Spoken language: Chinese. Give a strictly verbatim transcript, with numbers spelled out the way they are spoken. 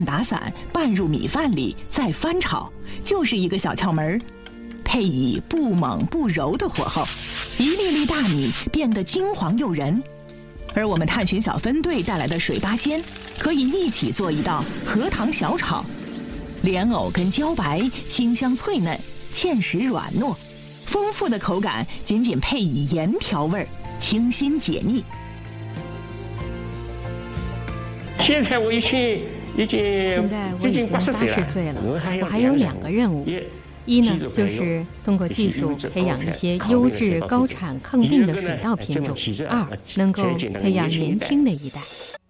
打散拌入米饭里，再翻炒，就是一个小窍门儿。配以不猛不柔的火候，一粒粒大米变得金黄诱人。而我们探寻小分队带来的水八仙，可以一起做一道荷塘小炒。莲藕跟茭白清香脆嫩，芡实软糯，丰富的口感仅仅配以盐调味，清新解腻。 现在我已经已经现在我已经八十岁了，我还有两个任务。一呢，就是通过技术培养一些优质、高产、抗病的水稻品种；二，能够培养年轻的一代。